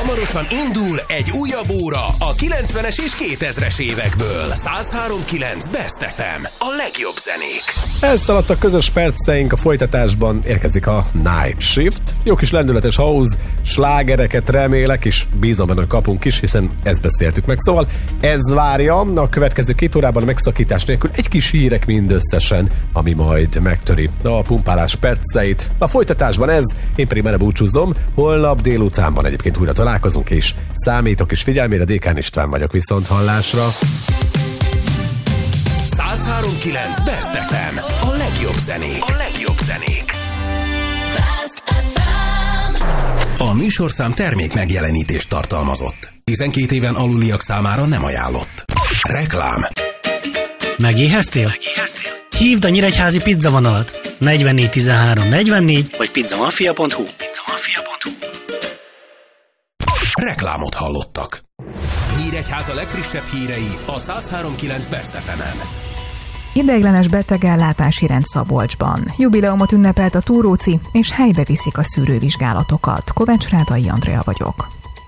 Hamarosan indul egy újabb óra a 90-es és 2000-es évekből. 103.9 Best FM. A legjobb zenék. Elszaladtak közös perceink, a folytatásban érkezik a Night Shift. Jó kis lendületes house, slágereket remélek, és bízom benne, hogy kapunk is, hiszen ezt beszéltük meg. Szóval ez várja a következő 2 órában a megszakítás nélkül egy kis hírek mindösszesen, ami majd megtöri a pumpálás perceit. A folytatásban ez, én pedig mere búcsúzom. Holnap délutánban egyébként újra találkozunk, és számítok is figyelmére. Dékán István vagyok, viszont hallásra. 103.9 Best FM. A legjobb zenék. A legjobb zenék. Best FM. A műsorszám termék megjelenítést tartalmazott. 12 éven aluliak számára nem ajánlott. Reklám. Megéheztél? Hívd a Nyíregyházi pizzavonalat 44 13 44 vagy pizzamafia.hu. Reklámot hallottak. Nyíregyháza legfrissebb hírei a 103.9 Best FM-en. Ideiglenes betegellátási rend Szabolcsban. Jubileumot ünnepelt a Túróci, és helybe viszik a szűrővizsgálatokat. Kovács Rádai Andrea vagyok.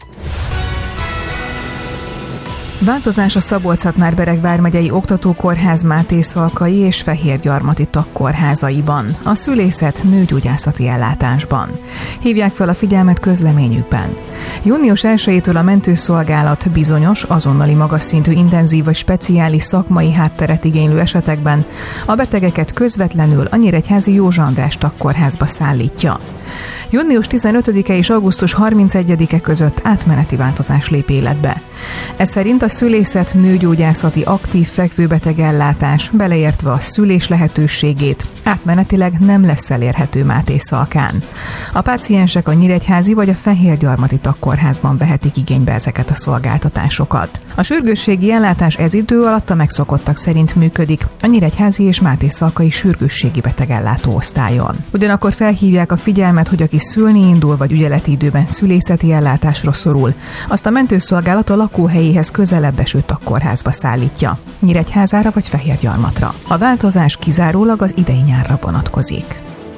Változás a Szabolcs-Szatmár-Bereg vármegyei oktatókórház, Máté-Szalkai és Fehérgyarmati tagkórházaiban, a szülészet nőgyógyászati ellátásban. Hívják fel a figyelmet közleményükben. Június 1-től a mentőszolgálat bizonyos, azonnali magas szintű intenzív vagy speciális szakmai hátteret igénylő esetekben a betegeket közvetlenül a nyíregyházi József András tagkórházba szállítja. Június 15-e és augusztus 31-e között átmeneti változás lép életbe. Ez szerint a szülészet nőgyógyászati aktív fekvőbetegellátás, beleértve a szülés lehetőségét, átmenetileg nem lesz elérhető Máté-Szalkán. A páciensek a nyíregyházi vagy a Fehérgyarmati tagkórházban vehetik igénybe ezeket a szolgáltatásokat. A sürgősségi ellátás ez idő alatt a megszokottak szerint működik a nyíregyházi és Máté-Szalkai sürgősségi betegellátó osztályon. Ugyanakkor felhívják a figyelmet, hogy aki szülni indul vagy ügyeleti időben szülészeti ellátásra szorul, azt a mentőszolgálat a lakóhelyéhez közelebb eső tagkórházba szállítja, Nyíregyházára vagy Fehérgyarmatra. A változás kizárólag az idei nyárra vonatkozik.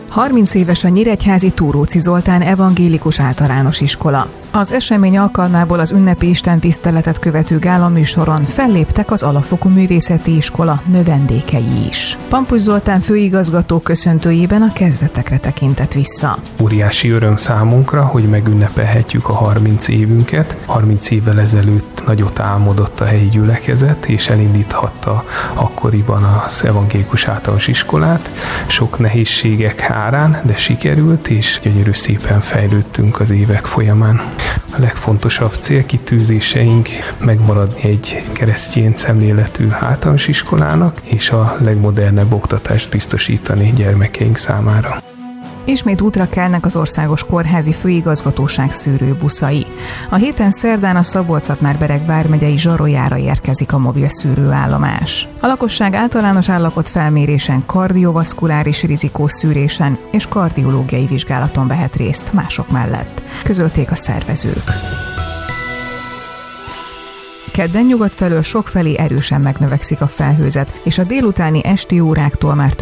30 éves a nyíregyházi Túróci Zoltán evangélikus általános iskola. Az esemény alkalmából az ünnepi istentiszteletet követő gálaműsoron felléptek az alapfokú művészeti iskola növendékei is. Pampus Zoltán főigazgató köszöntőjében a kezdetekre tekintett vissza. Óriási öröm számunkra, hogy megünnepelhetjük a 30 évünket. 30 évvel ezelőtt nagyot álmodott a helyi gyülekezet, és elindíthatta akkoriban az evangélikus általános iskolát. Sok nehézségek árán, de sikerült, és gyönyörű szépen fejlődtünk az évek folyamán. A legfontosabb célkitűzéseink megmaradni egy keresztény szemléletű általános iskolának, és a legmodernebb oktatást biztosítani gyermekeink számára. Ismét útra kelnek az Országos Kórházi Főigazgatóság szűrőbuszai. A héten szerdán a Szabolcs-Szatmár-Bereg vármegyei Zsarolyára érkezik a mobil szűrőállomás. A lakosság általános állapot felmérésen, kardiovaszkuláris rizikószűrésen és kardiológiai vizsgálaton vehet részt mások mellett, közölték a szervezők. Kedden nyugat felől sokfelé erősen megnövekszik a felhőzet, és a délutáni esti óráktól már